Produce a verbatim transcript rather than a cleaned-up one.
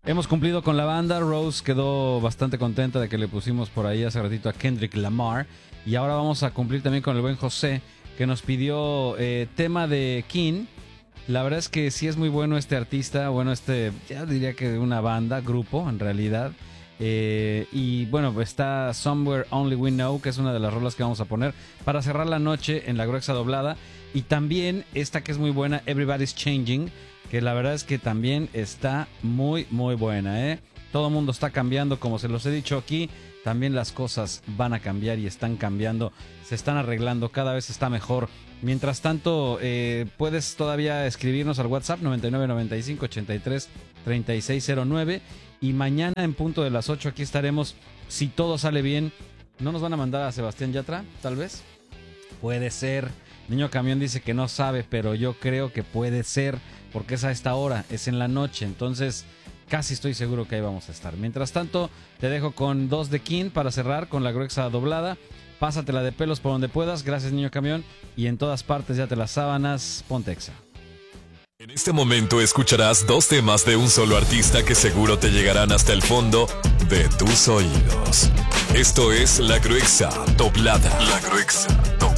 Hemos cumplido con la banda. Rose quedó bastante contenta de que le pusimos por ahí hace ratito a Kendrick Lamar. Y ahora vamos a cumplir también con el buen José, que nos pidió eh, tema de King. La verdad es que sí es muy bueno este artista. Bueno, este, ya diría que una banda, grupo en realidad. Eh, y bueno, está Somewhere Only We Know, que es una de las rolas que vamos a poner para cerrar la noche en la gruesa doblada. Y también esta que es muy buena, Everybody's Changing, que la verdad es que también está muy muy buena, ¿eh? Todo el mundo está cambiando, como se los he dicho aquí. También las cosas van a cambiar y están cambiando, se están arreglando, cada vez está mejor. Mientras tanto, eh, puedes todavía escribirnos al WhatsApp noventa y nueve noventa y cinco ochenta y tres treinta y seis cero nueve. Y mañana en punto de las ocho aquí estaremos, si todo sale bien. ¿No nos van a mandar a Sebastián Yatra, tal vez? Puede ser. Niño Camión dice que no sabe, pero yo creo que puede ser, porque es a esta hora, es en la noche, entonces casi estoy seguro que ahí vamos a estar. Mientras tanto, te dejo con dos de King para cerrar con la gruesa doblada. Pásatela de pelos por donde puedas, gracias Niño Camión, y en todas partes ya te las sábanas, ponte Exa. En este momento escucharás dos temas de un solo artista que seguro te llegarán hasta el fondo de tus oídos. Esto es La Gruesa Doblada. La Gruesa Doblada.